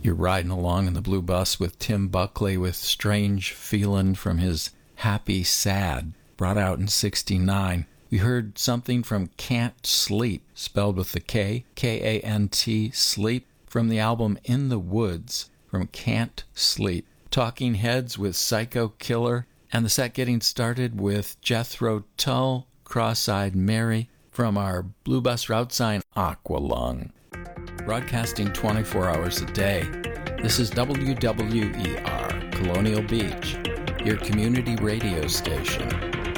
You're riding along in the Blue Bus with Tim Buckley with Strange Feelin' from his Happy Sad, brought out in '69. We heard something from Can't Sleep, spelled with the K, K-A-N-T, Sleep, from the album In the Woods, from Can't Sleep. Talking Heads with Psycho Killer, and the set getting started with Jethro Tull, Cross-Eyed Mary, from our Blue Bus route sign Aqualung. Broadcasting 24 hours a day, this is WWER, Colonial Beach, your community radio station.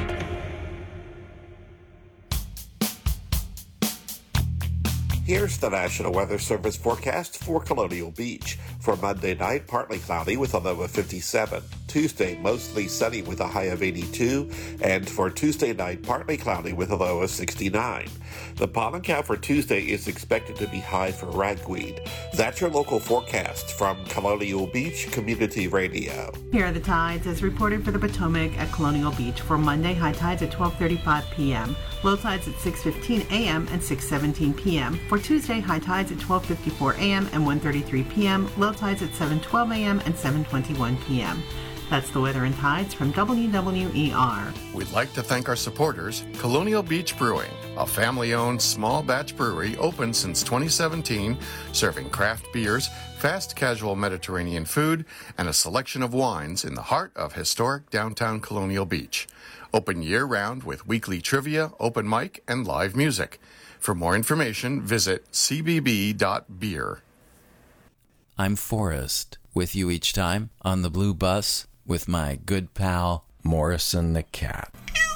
Here's the National Weather Service forecast for Colonial Beach. For Monday night, partly cloudy with a low of 57. Tuesday, mostly sunny with a high of 82. And for Tuesday night, partly cloudy with a low of 69. The pollen count for Tuesday is expected to be high for ragweed. That's your local forecast from Colonial Beach Community Radio. Here are the tides as reported for the Potomac at Colonial Beach. For Monday, high tides at 12:35 p.m., low tides at 6:15 a.m. and 6:17 p.m. For Tuesday, high tides at 12:54 a.m. and 1:33 p.m., low tides at 7:12 a.m. and 7:21 p.m. That's the weather and tides from WWER. We'd like to thank our supporters, Colonial Beach Brewing, a family-owned small batch brewery open since 2017, serving craft beers, fast casual Mediterranean food, and a selection of wines in the heart of historic downtown Colonial Beach. Open year-round with weekly trivia, open mic, and live music. For more information, visit cbb.beer. I'm Forrest, with you each time on the Blue Bus with my good pal, Morrison the Cat.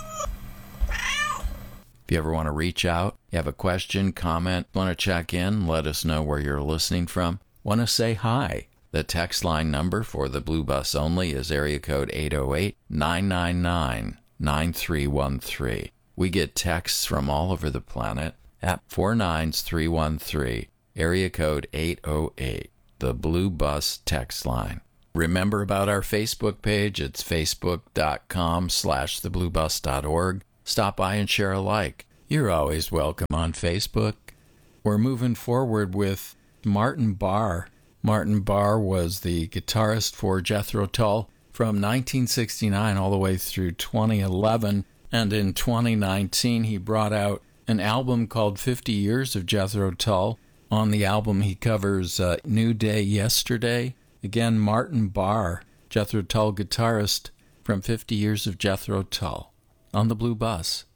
If you ever want to reach out, you have a question, comment, want to check in, let us know where you're listening from, want to say hi. The text line number for the Blue Bus only is area code 808-999-9313. We get texts from all over the planet at 49313, area code 808, the Blue Bus text line. Remember about our Facebook page. It's facebook.com/thebluebus.org. Stop by and share a like. You're always welcome on Facebook. We're moving forward with Martin Barre. Martin Barre was the guitarist for Jethro Tull from 1969 all the way through 2011. And in 2019, he brought out an album called 50 Years of Jethro Tull. On the album, he covers New Day Yesterday. Again, Martin Barre, Jethro Tull guitarist from 50 Years of Jethro Tull, on the Blue Bus.